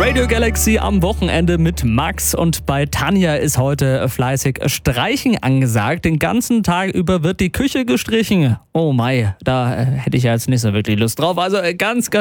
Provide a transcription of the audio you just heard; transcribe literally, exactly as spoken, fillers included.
Radio Galaxy am Wochenende mit Max und bei Tanja ist heute fleißig Streichen angesagt. Den ganzen Tag über wird die Küche gestrichen. Oh mei, da äh, hätte ich ja jetzt nicht so wirklich Lust drauf. Also äh, ganz, ganz